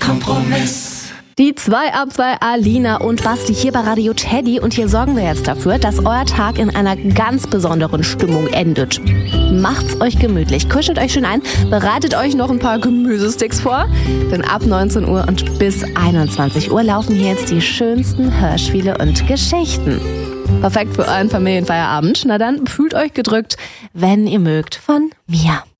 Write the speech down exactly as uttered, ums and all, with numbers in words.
Kompromiss. Die zwei ab zwei, Alina und Basti hier bei Radio Teddy, und hier sorgen wir jetzt dafür, dass euer Tag in einer ganz besonderen Stimmung endet. Macht's euch gemütlich, kuschelt euch schön ein, bereitet euch noch ein paar Gemüsesticks vor, denn ab neunzehn Uhr und bis einundzwanzig Uhr laufen hier jetzt die schönsten Hörspiele und Geschichten. Perfekt für euren Familienfeierabend. Na dann, fühlt euch gedrückt, wenn ihr mögt, von mir.